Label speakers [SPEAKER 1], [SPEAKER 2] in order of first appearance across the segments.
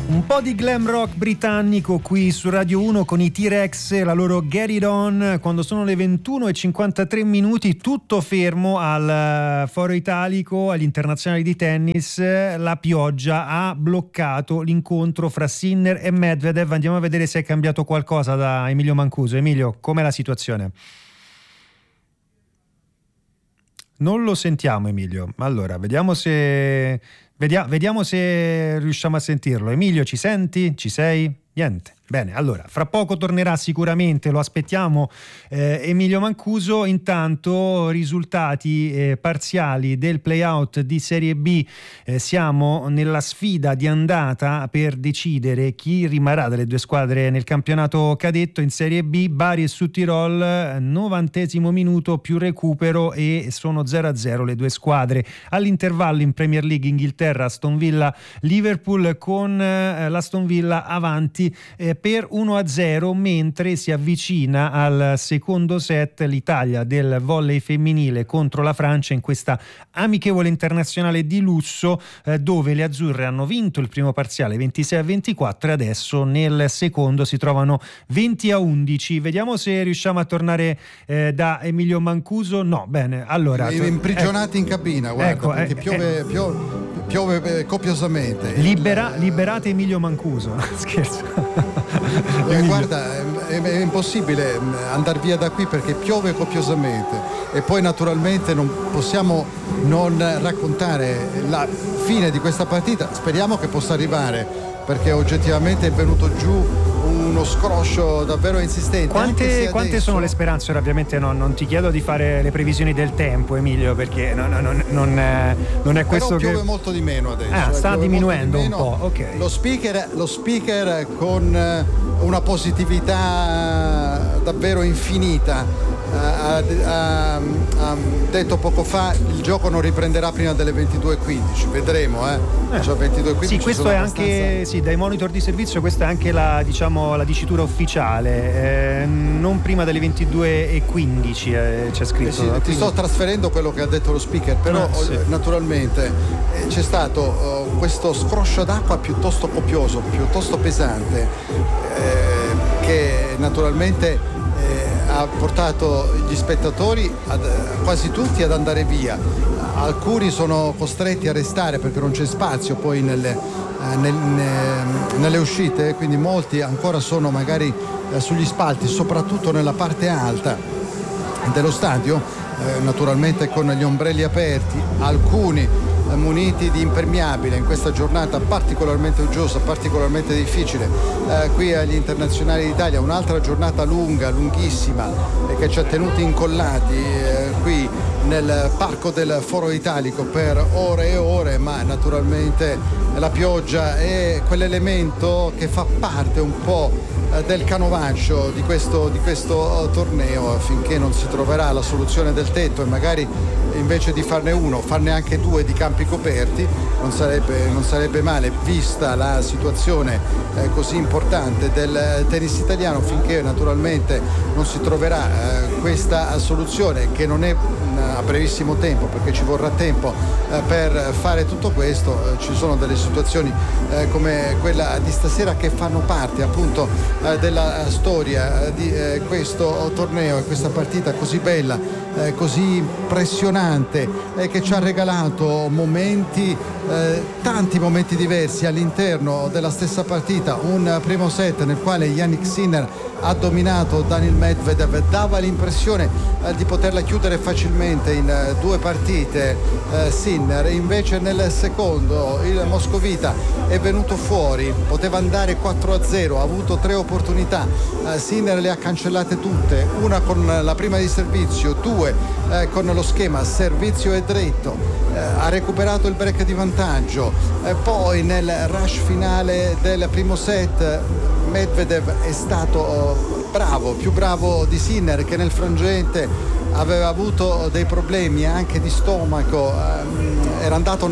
[SPEAKER 1] Un po' di glam rock britannico qui su Radio 1 con i T-Rex, la loro Get It On, quando sono le 21:53, tutto fermo al Foro Italico, agli internazionali di tennis. La pioggia ha bloccato l'incontro fra Sinner e Medvedev. Andiamo a vedere se è cambiato qualcosa da Emilio Mancuso. Emilio, com'è la situazione? Non lo sentiamo, Emilio. Allora, vediamo se riusciamo a sentirlo. Emilio, ci senti? Ci sei? Niente. Bene, allora, fra poco tornerà sicuramente, lo aspettiamo, Emilio Mancuso. Intanto risultati parziali del play-out di Serie B. Siamo nella sfida di andata per decidere chi rimarrà delle due squadre nel campionato cadetto. In Serie B, Bari e Südtirol, 90° minuto più recupero, e sono 0-0 le due squadre. All'intervallo in Premier League, Inghilterra, Aston Villa Liverpool, con l'Aston Villa avanti per 1-0, mentre si avvicina al secondo set l'Italia del volley femminile contro la Francia in questa amichevole internazionale di lusso, dove le azzurre hanno vinto il primo parziale 26-24 e adesso nel secondo si trovano 20-11. Vediamo se riusciamo a tornare da Emilio Mancuso. No, bene, allora
[SPEAKER 2] imprigionati in cabina, guarda, perché piove copiosamente.
[SPEAKER 1] Liberate Emilio Mancuso. Scherzo.
[SPEAKER 2] Guarda, è impossibile andare via da qui perché piove copiosamente, e poi naturalmente non possiamo non raccontare la fine di questa partita. Speriamo che possa arrivare, perché oggettivamente è venuto giù uno scroscio davvero insistente.
[SPEAKER 1] Quante sono le speranze? Ora ovviamente non ti chiedo di fare le previsioni del tempo, Emilio, perché non è questo.
[SPEAKER 2] Però piove
[SPEAKER 1] che
[SPEAKER 2] molto di meno adesso.
[SPEAKER 1] Sta diminuendo un po', ok.
[SPEAKER 2] Lo speaker con una positività davvero infinita ha detto poco fa: il gioco non riprenderà prima delle 22:15. Vedremo, cioè 22:15.
[SPEAKER 1] Sì, questo è anche dai monitor di servizio, questa è anche la dicitura ufficiale, non prima delle 22:15 c'è scritto.
[SPEAKER 2] Ti sto trasferendo quello che ha detto lo speaker, però naturalmente c'è stato questo scroscio d'acqua piuttosto copioso, piuttosto pesante, che naturalmente ha portato gli spettatori quasi tutti ad andare via. Alcuni sono costretti a restare perché non c'è spazio poi nelle uscite, quindi molti ancora sono magari sugli spalti, soprattutto nella parte alta dello stadio, naturalmente con gli ombrelli aperti, alcuni muniti di impermeabile in questa giornata particolarmente uggiosa, particolarmente difficile qui agli internazionali d'Italia. Un'altra giornata lunghissima, che ci ha tenuti incollati qui nel parco del Foro Italico per ore e ore, ma naturalmente la pioggia è quell'elemento che fa parte un po' del canovaccio di questo torneo, finché non si troverà la soluzione del tetto, e magari invece di farne uno, farne anche due di campi coperti. Non sarebbe male, vista la situazione così importante del tennis italiano, finché naturalmente non si troverà questa soluzione, che non è a brevissimo tempo, perché ci vorrà tempo per fare tutto questo. Ci sono delle situazioni come quella di stasera che fanno parte appunto della storia di questo torneo, e questa partita così bella, così impressionante, che ci ha regalato tanti momenti diversi all'interno della stessa partita. Un primo set nel quale Jannik Sinner ha dominato Daniil Medvedev, dava l'impressione di poterla chiudere facilmente in due partite Sinner. Invece nel secondo il moscovita è venuto fuori, poteva andare 4-0, ha avuto 3 opportunità, Sinner le ha cancellate tutte, una con la prima di servizio, 2 con lo schema servizio e dritto, ha recuperato il break di vantaggio, poi nel rush finale del primo set Medvedev è stato più bravo di Sinner, che nel frangente aveva avuto dei problemi anche di stomaco era andato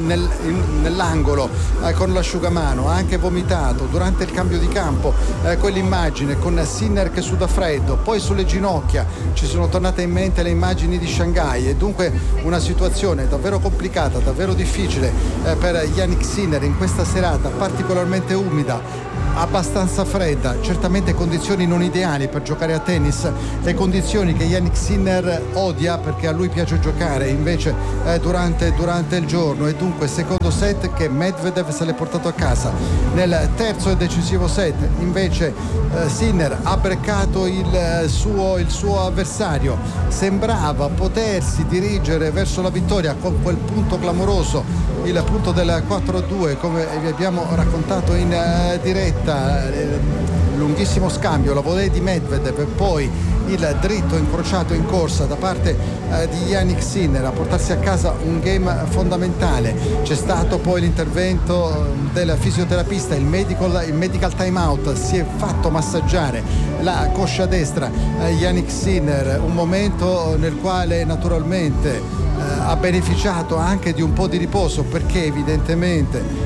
[SPEAKER 2] nell'angolo con l'asciugamano, ha anche vomitato durante il cambio di campo, quell'immagine con Sinner che suda freddo, poi sulle ginocchia ci sono tornate in mente le immagini di Shanghai, e dunque una situazione davvero complicata, davvero difficile per Jannik Sinner in questa serata particolarmente umida, abbastanza fredda, certamente condizioni non ideali per giocare a tennis, le condizioni che Jannik Sinner odia perché a lui piace giocare invece durante il giorno, e dunque secondo set che Medvedev se l'è portato a casa. Nel terzo e decisivo set invece Sinner ha breccato il suo avversario, sembrava potersi dirigere verso la vittoria con quel punto clamoroso, il punto del 4-2, come vi abbiamo raccontato in diretta, lunghissimo scambio, la volée di Medvedev e poi il dritto incrociato in corsa da parte di Jannik Sinner a portarsi a casa un game fondamentale. C'è stato poi l'intervento del fisioterapista, il medical time out, si è fatto massaggiare la coscia destra Jannik Sinner, un momento nel quale naturalmente ha beneficiato anche di un po' di riposo perché evidentemente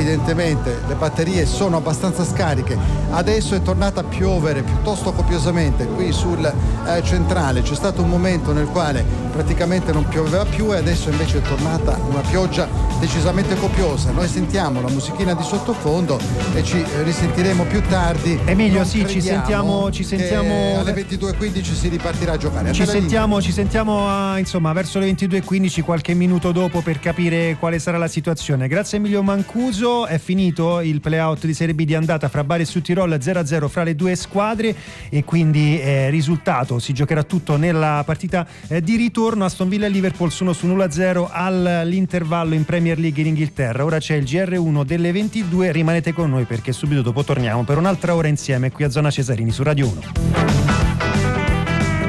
[SPEAKER 2] le batterie sono abbastanza scariche. Adesso è tornata a piovere piuttosto copiosamente qui sul centrale, c'è stato un momento nel quale praticamente non pioveva più e adesso invece è tornata una pioggia decisamente copiosa. Noi sentiamo la musichina di sottofondo e ci risentiremo più tardi.
[SPEAKER 1] Emilio, sì, ci sentiamo
[SPEAKER 2] alle 22:15 si ripartirà a giocare.
[SPEAKER 1] Ci sentiamo insomma verso le 22:15, qualche minuto dopo, per capire quale sarà la situazione. Grazie Emilio Mancuso. È finito il playout di Serie B di andata fra Bari e Südtirol, 0-0 fra le due squadre, e quindi risultato, si giocherà tutto nella partita di ritorno. Aston Villa e Liverpool sono su 0-0 all'intervallo in Premier League in Inghilterra. Ora c'è il GR1 delle 22, rimanete con noi perché subito dopo torniamo per un'altra ora insieme qui a Zona Cesarini su Radio 1.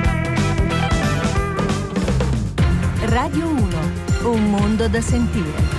[SPEAKER 3] Radio 1, un mondo da sentire.